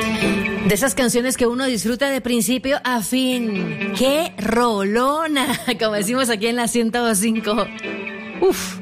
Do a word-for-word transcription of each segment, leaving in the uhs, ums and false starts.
De esas canciones que uno disfruta de principio a fin. ¡Qué rolona! Como decimos aquí en la ciento cinco. Uf.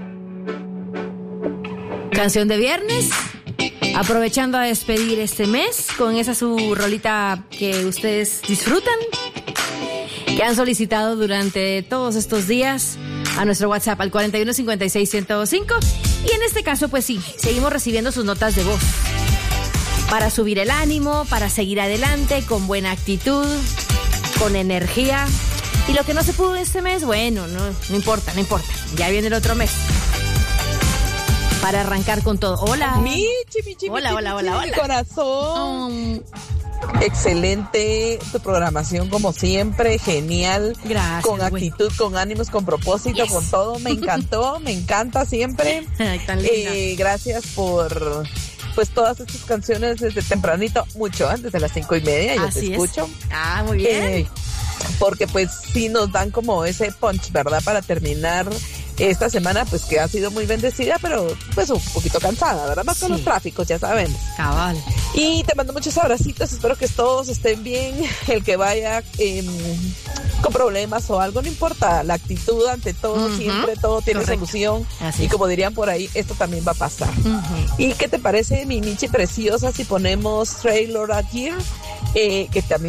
Canción de viernes. Aprovechando a despedir este mes con esa su rolita que ustedes disfrutan, que han solicitado durante todos estos días a nuestro WhatsApp al cuarenta y uno cincuenta y seis ciento cinco. Y en este caso, pues sí, seguimos recibiendo sus notas de voz para subir el ánimo, para seguir adelante con buena actitud, con energía. Y lo que no se pudo este mes, bueno, no, no importa, no importa. Ya viene el otro mes para arrancar con todo. Hola. Michi, Michi, hola, Michi, hola, Michi, hola, hola. Mi corazón. Um, Excelente tu programación, como siempre, genial. Gracias. Con actitud, güey. Con ánimos, con propósito, yes. Con todo. Me encantó, me encanta siempre. Ay, tan linda. Eh, gracias por pues todas estas canciones desde tempranito, mucho antes de las cinco y media. Yo Así te escucho. Es. Ah, muy bien. Eh, porque pues sí nos dan como ese punch, ¿verdad? Para terminar esta semana, pues que ha sido muy bendecida, pero pues un poquito cansada, ¿verdad? Más sí. Con los tráficos, ya sabemos. Cabal. Y te mando muchos abracitos, espero que todos estén bien. El que vaya eh, con problemas o algo, no importa, la actitud ante todo, uh-huh. Siempre todo tiene Correcto. Solución. Así y como dirían por ahí, esto también va a pasar. Uh-huh. ¿Y qué te parece, mi Michi preciosa, si ponemos Trailer Gear, eh, que también